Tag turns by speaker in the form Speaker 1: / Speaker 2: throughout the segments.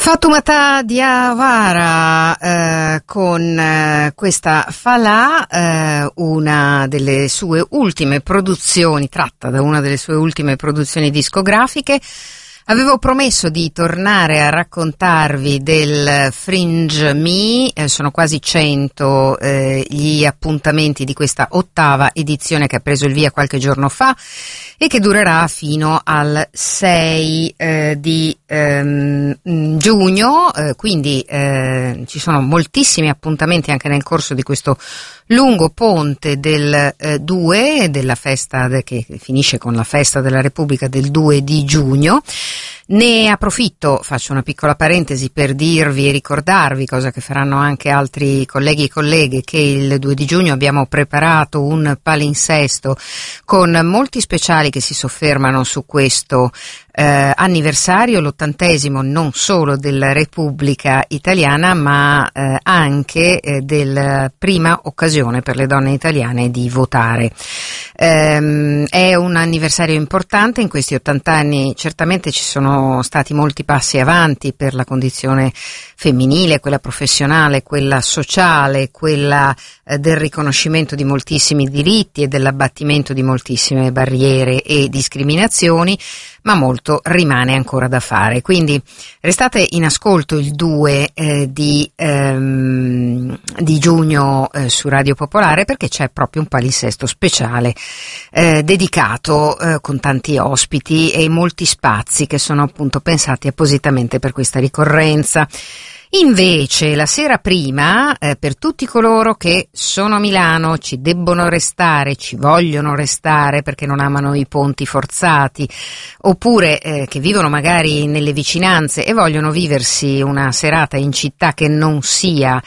Speaker 1: Fatoumata Diawara con questa Falà, una delle sue ultime produzioni, tratta da una delle sue ultime produzioni discografiche. Avevo promesso di tornare a raccontarvi del Fringe Me, sono quasi 100 gli appuntamenti di questa 8ª edizione che ha preso il via qualche giorno fa e che durerà fino al 6 di giugno, quindi ci sono moltissimi appuntamenti anche nel corso di questo lungo ponte del 2, della festa che finisce con la festa della Repubblica del 2 di giugno. Ne approfitto, faccio una piccola parentesi per dirvi e ricordarvi, cosa che faranno anche altri colleghi e colleghe, che il 2 di giugno abbiamo preparato un palinsesto con molti speciali che si soffermano su questo anniversario, l'80° non solo della Repubblica Italiana, ma anche della prima occasione per le donne italiane di votare. È un anniversario importante, in questi 80 anni certamente ci sono stati molti passi avanti per la condizione femminile, quella professionale, quella sociale, quella del riconoscimento di moltissimi diritti e dell'abbattimento di moltissime barriere e discriminazioni, ma molto rimane ancora da fare. Quindi restate in ascolto il 2 di giugno su Radio Popolare, perché c'è proprio un palinsesto speciale dedicato con tanti ospiti e molti spazi che sono appunto pensati appositamente per questa ricorrenza. Invece la sera prima, per tutti coloro che sono a Milano, ci debbono restare, ci vogliono restare perché non amano i ponti forzati, oppure che vivono magari nelle vicinanze e vogliono viversi una serata in città che non sia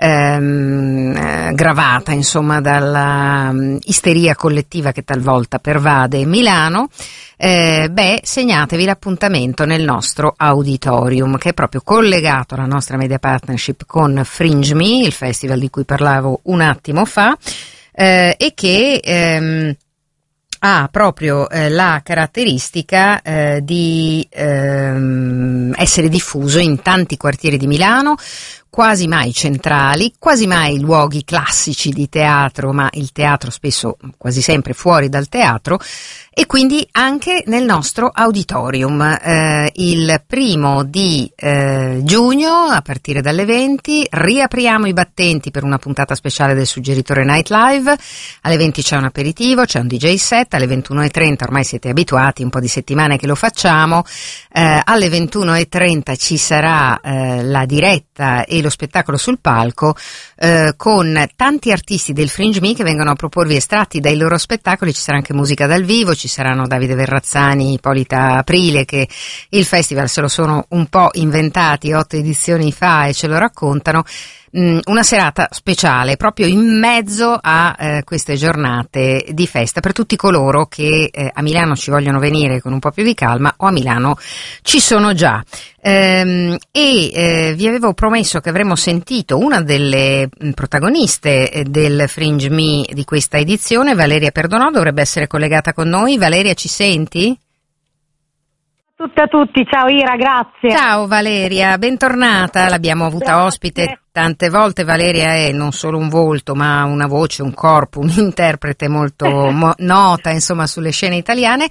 Speaker 1: gravata, insomma, dalla isteria collettiva che talvolta pervade Milano, segnatevi l'appuntamento nel nostro auditorium, che è proprio collegato alla nostra media partnership con Fringe Me, il festival di cui parlavo un attimo fa, e che ha proprio la caratteristica di essere diffuso in tanti quartieri di Milano, quasi mai centrali, quasi mai luoghi classici di teatro, ma il teatro spesso, quasi sempre fuori dal teatro, e quindi anche nel nostro auditorium. Il 1° di giugno, a partire dalle 20, riapriamo i battenti per una puntata speciale del Suggeritore Night Live. Alle 20 c'è un aperitivo, c'è un DJ set, alle 21:30 ormai siete abituati, un po' di settimane che lo facciamo, alle 21:30 ci sarà la diretta e lo spettacolo sul palco con tanti artisti del Fringe Me che vengono a proporvi estratti dai loro spettacoli. Ci sarà anche musica dal vivo, ci saranno Davide Verrazzani, Ippolita Aprile, che il festival se lo sono un po' inventati 8 edizioni fa e ce lo raccontano. Una serata speciale proprio in mezzo a queste giornate di festa per tutti coloro che a Milano ci vogliono venire con un po' più di calma o a Milano ci sono già. Vi avevo promesso che avremmo sentito una delle protagoniste del Fringe Me di questa edizione, Valeria Perdonò, dovrebbe essere collegata con noi. Valeria, ci senti?
Speaker 2: A tutti, ciao Ira, grazie.
Speaker 1: Ciao Valeria, bentornata, l'abbiamo avuta ospite tante volte. Valeria è non solo un volto, ma una voce, un corpo, un interprete molto nota, insomma, sulle scene italiane.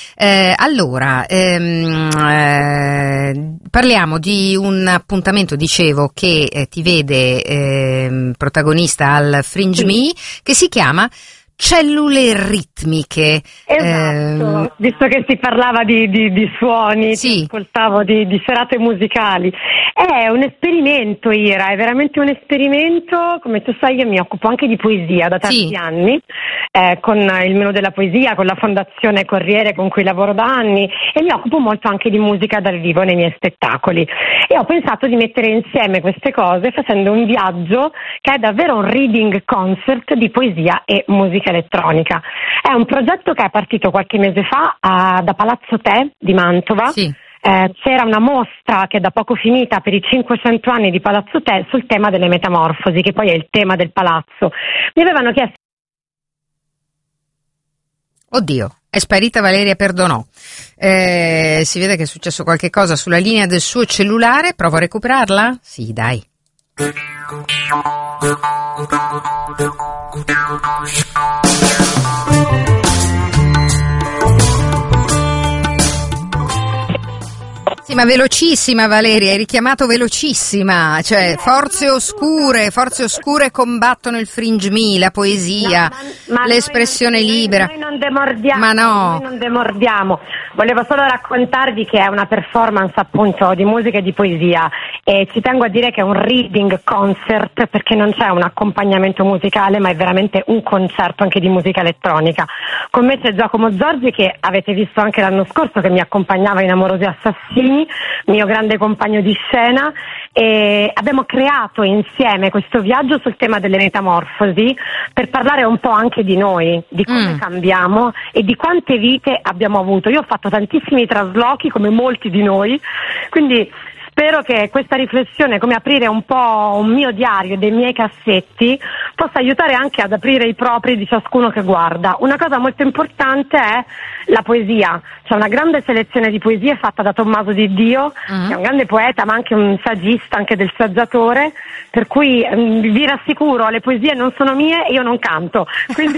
Speaker 1: Parliamo di un appuntamento, dicevo, che ti vede protagonista al Fringe Me, che si chiama Cellule ritmiche.
Speaker 2: Esatto, visto che si parlava di suoni,
Speaker 1: sì.
Speaker 2: Ascoltavo di serate musicali. È un esperimento, Ira, è veramente un esperimento. Come tu sai, io mi occupo anche di poesia da tanti anni, con il Menù della Poesia, con la Fondazione Corriere con cui lavoro da anni, e mi occupo molto anche di musica dal vivo nei miei spettacoli. E ho pensato di mettere insieme queste cose facendo un viaggio che è davvero un reading concert di poesia e musica elettronica. È un progetto che è partito qualche mese fa da Palazzo Te di Mantova. Sì. C'era una mostra che è da poco finita per i 500 anni di Palazzo Te sul tema delle metamorfosi, che poi è il tema del palazzo. Mi avevano chiesto...
Speaker 1: Oddio, È sparita Valeria Perdonò. Si vede che è successo qualche cosa sulla linea del suo cellulare. Provo a recuperarla? Sì, dai. Sì, ma velocissima Valeria, hai richiamato velocissima, cioè forze oscure combattono il fringe me, la poesia, ma l'espressione libera.
Speaker 2: Noi non demordiamo,
Speaker 1: ma no.
Speaker 2: Noi non demordiamo. Volevo solo raccontarvi che è una performance appunto di musica e di poesia, e ci tengo a dire che è un reading concert, perché non c'è un accompagnamento musicale, ma è veramente un concerto anche di musica elettronica. Con me c'è Giacomo Zorzi, che avete visto anche l'anno scorso, che mi accompagnava in Amorosi Assassini, mio grande compagno di scena, e abbiamo creato insieme questo viaggio sul tema delle metamorfosi per parlare un po' anche di noi, di come cambiamo e di quante vite abbiamo avuto. Io ho fatto tantissimi traslochi, come molti di noi, quindi spero che questa riflessione, come aprire un po' un mio diario dei miei cassetti, possa aiutare anche ad aprire i propri di ciascuno che guarda. Una cosa molto importante è la poesia. C'è una grande selezione di poesie fatta da Tommaso Di Dio, che è un grande poeta ma anche un saggista, anche del saggiatore, per cui vi rassicuro, le poesie non sono mie e io non canto, quindi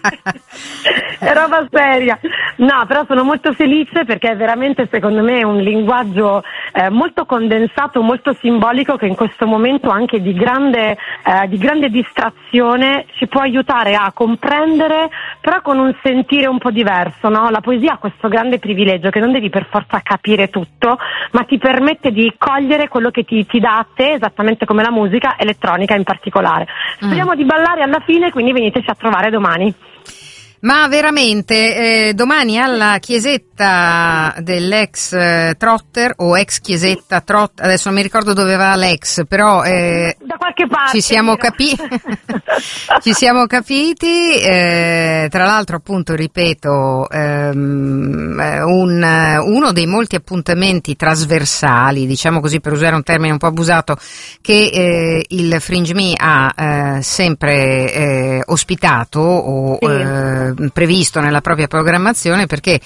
Speaker 2: è roba seria. No, però sono molto felice perché è veramente, secondo me, un linguaggio molto condensato, molto simbolico, che in questo momento anche di grande distrazione ci può aiutare a comprendere, però con un sentire un po' diverso, no? La poesia ha questo grande privilegio che non devi per forza capire tutto, ma ti permette di cogliere quello che ti dà a te, esattamente come la musica elettronica in particolare. Speriamo di ballare alla fine, quindi veniteci a trovare domani.
Speaker 1: Ma veramente, domani alla chiesetta dell'ex Trotter, o ex chiesetta Trotter, adesso non mi ricordo dove va l'ex, però
Speaker 2: da qualche parte
Speaker 1: ci siamo capiti, tra l'altro appunto ripeto, uno dei molti appuntamenti trasversali, diciamo così per usare un termine un po' abusato, che il Fringe Me ha sempre ospitato o previsto nella propria programmazione, perché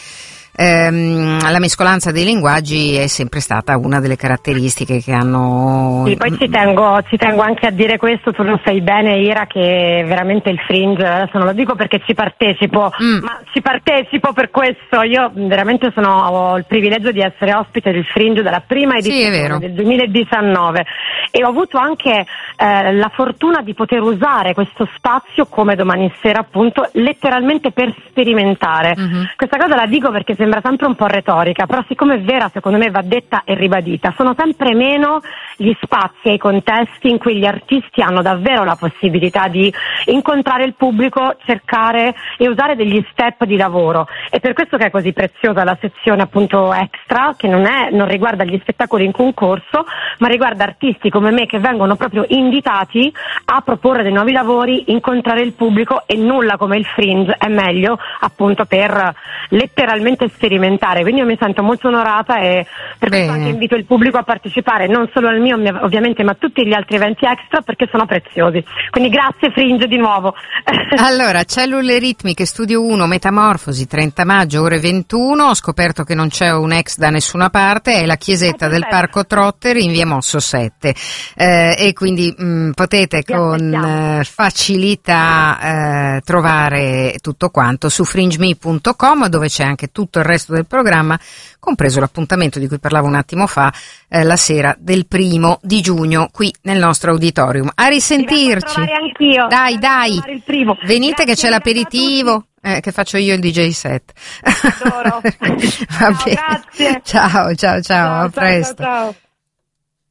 Speaker 1: la mescolanza dei linguaggi è sempre stata una delle caratteristiche che hanno.
Speaker 2: Sì, poi ci tengo anche a dire questo, tu lo sai bene Ira, che veramente il Fringe, adesso non lo dico perché ci partecipo, ma ci partecipo per questo. Io veramente ho il privilegio di essere ospite del Fringe dalla prima edizione del 2019, e ho avuto anche la fortuna di poter usare questo spazio, come domani sera appunto, letteralmente per sperimentare. Questa cosa la dico perché sembra sempre un po' retorica, però siccome è vera, secondo me va detta e ribadita. Sono sempre meno gli spazi e i contesti in cui gli artisti hanno davvero la possibilità di incontrare il pubblico, cercare e usare degli step di lavoro. E per questo che è così preziosa la sezione appunto extra, che non riguarda gli spettacoli in concorso, ma riguarda artisti come me che vengono proprio invitati a proporre dei nuovi lavori, incontrare il pubblico, e nulla come il Fringe è meglio appunto per letteralmente sperimentare. Quindi io mi sento molto onorata, e per questo anche invito il pubblico a partecipare, non solo al mio ovviamente, ma a tutti gli altri eventi extra, perché sono preziosi. Quindi grazie Fringe di nuovo.
Speaker 1: Allora, Cellule Ritmiche Studio 1, Metamorfosi, 30 maggio ore 21. Ho scoperto che non c'è un ex da nessuna parte, è la chiesetta del Parco Trotter in via Mosso 7, e quindi potete con facilità trovare tutto quanto su fringeme.com, dove c'è anche tutto il resto del programma, compreso l'appuntamento di cui parlavo un attimo fa, la sera del 1 giugno qui nel nostro auditorium. A risentirci.
Speaker 2: Anch'io.
Speaker 1: Dai, venite.
Speaker 2: Grazie,
Speaker 1: che c'è l'aperitivo, che faccio io il DJ set.
Speaker 2: Adoro.
Speaker 1: Va bene.
Speaker 2: Grazie.
Speaker 1: Ciao, a presto.
Speaker 2: Ciao.